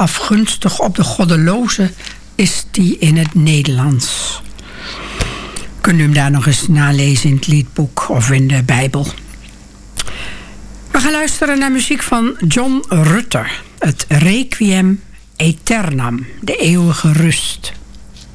afgunstig op de goddeloze is die in het Nederlands. Kunt u hem daar nog eens nalezen in het liedboek of in de Bijbel. We gaan luisteren naar muziek van John Rutter. Het Requiem Aeternam, de eeuwige rust.